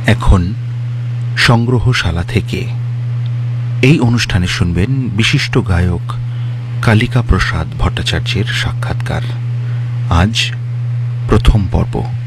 এখন সংগ্রহশালা থেকে এই অনুষ্ঠানে শুনবেন বিশিষ্ট গায়ক কালিকা প্রসাদ ভট্টাচার্যের সাক্ষাৎকার। আজ প্রথম পর্ব।